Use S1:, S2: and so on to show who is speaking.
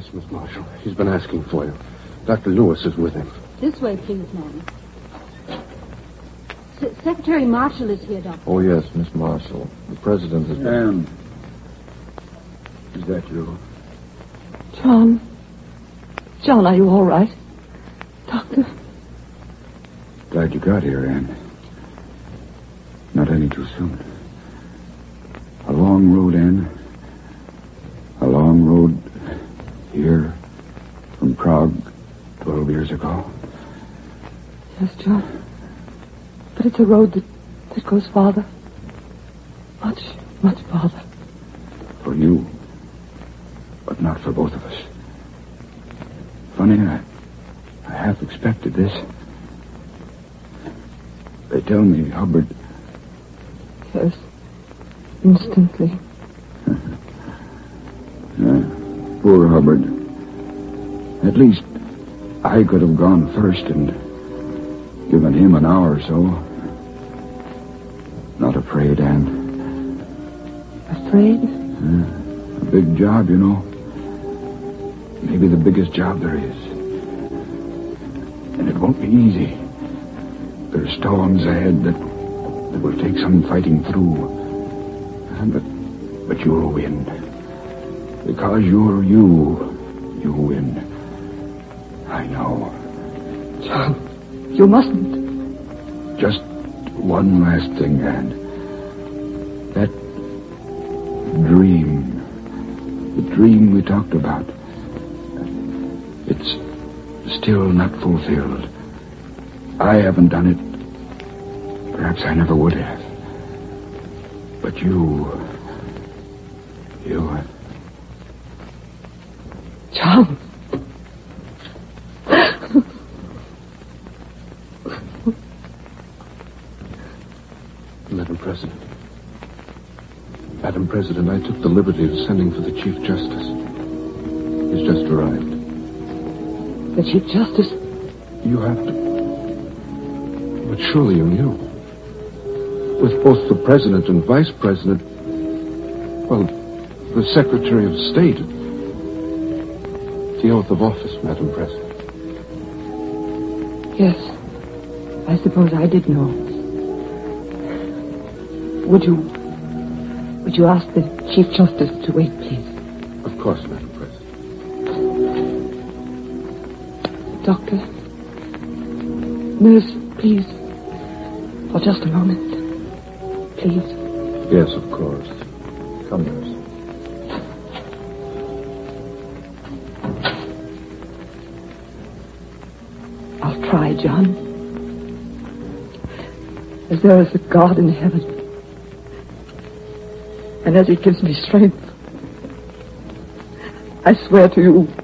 S1: Yes, Miss Marshall. He's been asking for you. Dr. Lewis is with him.
S2: This way, please, ma'am. Secretary Marshall is here, Doctor.
S3: Oh, yes, Miss Marshall. The president has been...
S4: Is that you?
S5: John. John, are you all right? Doctor?
S4: Glad you got here, Anne. Not any too soon. A long road, Anne. A long road here from Prague 12 years ago.
S5: Yes, John. But it's a road that goes farther. Much, much farther.
S4: For you, but not for both of us. Funny, I half expected this. They tell me Hubbard...
S5: Yes. Instantly.
S4: Poor Hubbard. At least I could have gone first and given him an hour or so. Not afraid, Anne.
S5: Afraid?
S4: A big job, you know. Maybe the biggest job there is. And it won't be easy. There's storms ahead that will take some fighting through. But you'll win. Because you're you. You win. I know.
S5: John, you mustn't.
S4: Just one last thing, Anne. That dream. The dream we talked about. It's still not fulfilled. I haven't done it. Perhaps I never would have. But you...
S5: John.
S1: Madam President. Madam President, I took the liberty of sending for the Chief Justice. He's just arrived.
S5: The Chief Justice?
S1: You have to... But surely you knew. With both the President and Vice President... Well, the Secretary of State... The oath of office, Madam President.
S5: Yes. I suppose I did know. Would you ask the Chief Justice to wait, please?
S1: Of course, Madam President.
S5: Doctor. Nurse, please. For just a moment. Please.
S3: Yes, of course. Come, nurse.
S5: I'll try, John. As there is a God in heaven, and as he gives me strength, I swear to you